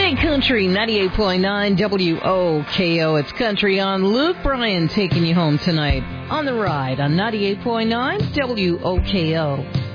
Big Country 98.9 WOKO. It's Country on. Luke Bryan taking you home tonight on the ride on 98.9 WOKO.